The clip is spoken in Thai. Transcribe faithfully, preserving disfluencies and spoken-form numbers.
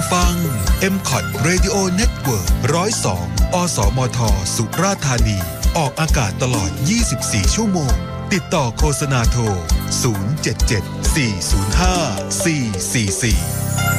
ฟัง เอ็ม คอท Radio Network หนึ่งศูนย์สอง อสมท สุราษฎร์ธานี ออกอากาศตลอด ยี่สิบสี่ ชั่วโมง ติดต่อโฆษณาโทร ศูนย์ เจ็ด เจ็ด สี่ ศูนย์ ห้า สี่ สี่ สี่